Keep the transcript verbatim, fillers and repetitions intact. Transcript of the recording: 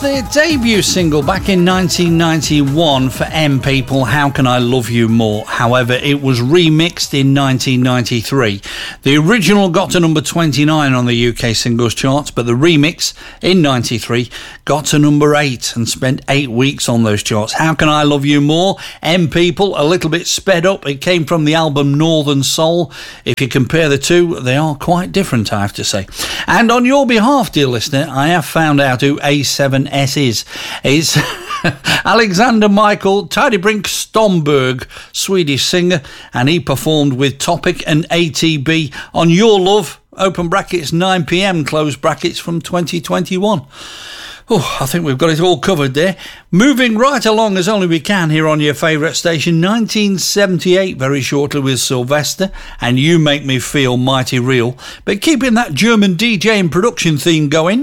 their debut single back in nineteen ninety-one for M People, How Can I Love You More. However, it was remixed in nineteen ninety-three. The original got to number twenty-nine on the U K singles charts, but the remix in ninety-three got to number eight and spent eight weeks on those charts. How Can I Love You More? M People, a little bit sped up. It came from the album Northern Soul. If you compare the two, they are quite different, I have to say. And on your behalf, dear listener, I have found out who A seven S is. It's Alexander Michael Tidybrink Stomberg, Swedish singer, and he performed with Topic and A T B on Your Love, open brackets nine p.m, close brackets from twenty twenty-one. Oh, I think we've got it all covered there. Moving right along as only we can here on your favourite station. nineteen seventy-eight, very shortly, with Sylvester and You Make Me Feel Mighty Real. But keeping that German D J and production theme going.